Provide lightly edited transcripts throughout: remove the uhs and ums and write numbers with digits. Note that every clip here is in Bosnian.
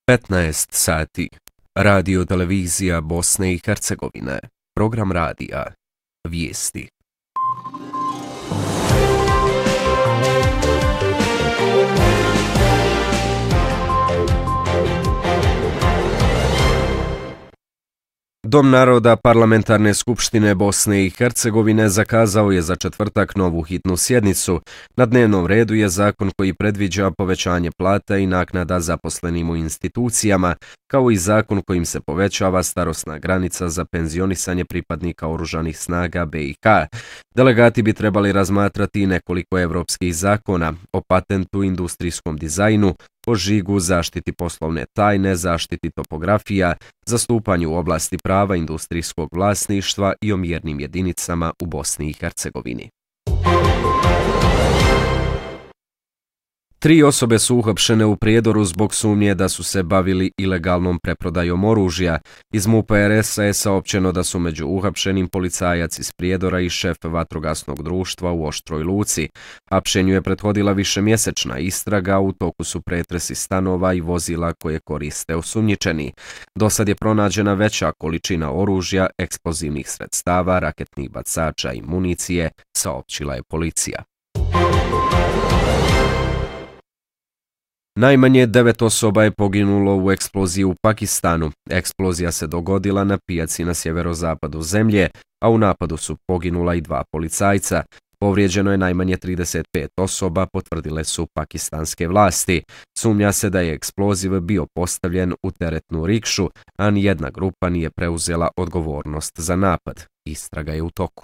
15 sati. Radio televizija Bosne i Hercegovine. Program radija. Vijesti. Dom naroda Parlamentarne skupštine Bosne i Hercegovine zakazao je za četvrtak novu hitnu sjednicu. Na dnevnom redu je zakon koji predviđa povećanje plata i naknada zaposlenim u institucijama, kao i zakon kojim se povećava starosna granica za penzionisanje pripadnika oružanih snaga BiH. Delegati bi trebali razmatrati nekoliko evropskih zakona o patentu, industrijskom dizajnu, o žigu, zaštiti poslovne tajne, zaštiti topografija, zastupanju u oblasti prava industrijskog vlasništva i o mjernim jedinicama u Bosni i Hercegovini. 3 osobe su uhapšene u Prijedoru zbog sumnje da su se bavili ilegalnom preprodajom oružja. Iz MUP-a RS-a je saopćeno da su među uhapšenim policajac iz Prijedora i šef vatrogasnog društva u Oštroj Luci. Hapšenju je prethodila višemjesečna istraga, u toku su pretresi stanova i vozila koje koriste osumnjičeni. Dosad je pronađena veća količina oružja, eksplozivnih sredstava, raketnih bacača i municije, saopćila je policija. Najmanje 9 osoba je poginulo u eksploziji u Pakistanu. Eksplozija se dogodila na pijaci na sjeverozapadu zemlje, a u napadu su poginula i 2 policajca. Povrijeđeno je najmanje 35 osoba, potvrdile su pakistanske vlasti. Sumnja se da je eksploziv bio postavljen u teretnu rikšu, a nijedna grupa nije preuzela odgovornost za napad. Istraga je u toku.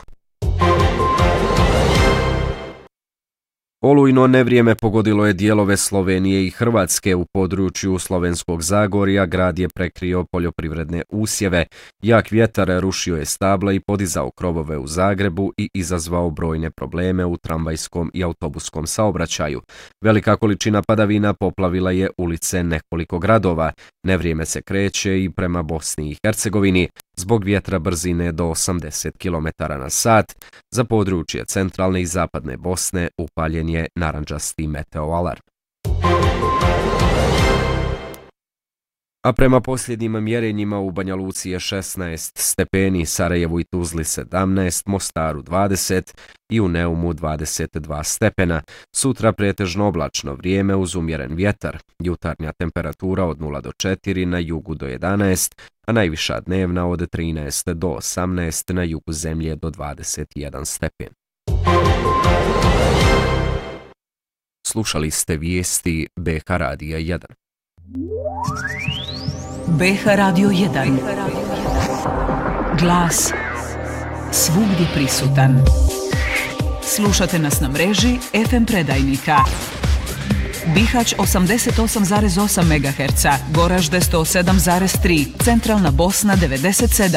Olujno nevrijeme pogodilo je dijelove Slovenije i Hrvatske. U području Slovenskog Zagorja grad je prekrio poljoprivredne usjeve. Jak vjetar rušio je stabla i podizao krovove u Zagrebu i izazvao brojne probleme u tramvajskom i autobuskom saobraćaju. Velika količina padavina poplavila je ulice nekoliko gradova. Nevrijeme se kreće i prema Bosni i Hercegovini zbog vjetra brzine do 80 km/h. Za područje centralne i zapadne Bosne upaljen je narandžasti meteoalarm. A prema posljednjim mjerenjima u Banja Luci je 16 stepeni, Sarajevu i Tuzli 17, Mostaru 20 i u Neumu 22 stepena. Sutra pretežno oblačno vrijeme uz umjeren vjetar. Jutarnja temperatura od 0 do 4, na jugu do 11, a najviša dnevna od 13 do 18, na jugu zemlje do 21 stepen. Slušali ste vijesti BH Radija 1. BH Radio 1. Glas svugdje prisutan. Slušate nas na mreži FM predajnika. Bihać 88,8 MHz, Goražde 107,3, Centralna Bosna 97.